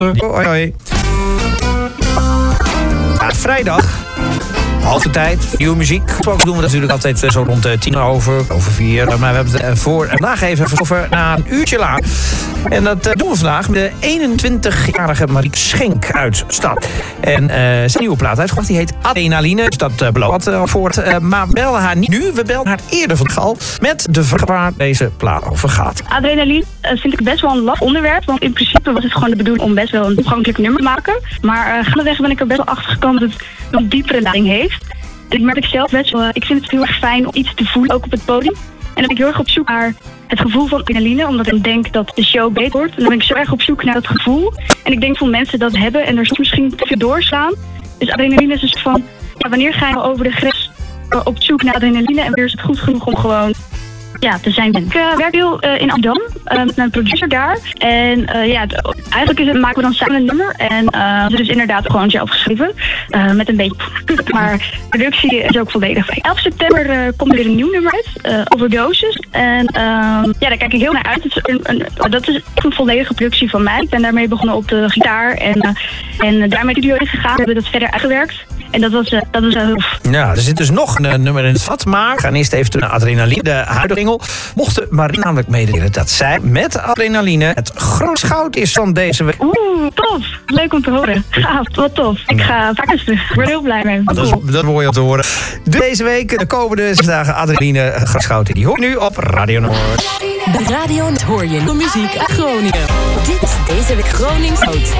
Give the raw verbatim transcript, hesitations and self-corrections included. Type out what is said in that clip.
Hoi, hoi. Ja, vrijdag. Halve tijd, nieuwe muziek. Zo doen we natuurlijk altijd zo rond tien over, over vier. Maar we hebben het voor vandaag even over na een uurtje lang. En dat doen we vandaag met de eenentwintigjarige Marieke Schenk uit Stad. En uh, zijn nieuwe plaat uitgebracht, die heet Adrenaline. Dus dat uh, belooft uh, voort. Uh, maar we bellen haar niet nu, we bellen haar eerder van Gal. Met de vraag waar deze plaat over gaat. Adrenaline uh, vind ik best wel een lastig onderwerp. Want in principe was het gewoon de bedoeling om best wel een toegankelijk nummer te maken. Maar uh, gaandeweg ben ik er best wel achter gekomen dat het een diepere lading heeft. En ik merk ik zelf best wel, uh, ik vind het heel erg fijn om iets te voelen, ook op het podium. En dan ben ik heel erg op zoek naar het gevoel van adrenaline, omdat ik denk dat de show beter wordt. En dan ben ik zo erg op zoek naar dat gevoel. En ik denk veel mensen dat hebben en er soms misschien te veel doorslaan. Dus adrenaline is een soort van, ja, wanneer ga je over de grens op zoek naar adrenaline en wanneer is het goed genoeg om gewoon ja, te zijn. Ik uh, werk heel uh, in Amsterdam, uh, met een producer daar. En uh, ja, d- eigenlijk is het, maken we dan samen een nummer. En uh, het is dus inderdaad gewoon zelf geschreven. Uh, met een beetje. Maar productie is ook volledig. elf september uh, komt er weer een nieuw nummer uit. Uh, Overdoses. En uh, ja, daar kijk ik heel naar uit. Het is een, een, dat is echt een volledige productie van mij. Ik ben daarmee begonnen op de gitaar. En, uh, en daarmee studio is gegaan. We hebben dat verder uitgewerkt. En dat was, uh, dat was uh, heel... Ja, er zit dus nog een uh, nummer in het vat. Maar we gaan eerst even naar Adrenaline. De huidige engel mochten Marie namelijk mededelen dat zij met Adrenaline het grootste goud is van deze week. Oeh, tof. Leuk om te horen. Gaaf, wat tof. Ik ga vaak eens terug. Ik word er heel blij mee. Dat is, dat hoor je om te horen. Deze week, de komende zes dagen Adrenaline, het grootste goud. Die hoort nu op Radio Noord. Bij Radio Noord hoor je de muziek uit Groningen. Dit is deze week Gronings Goud.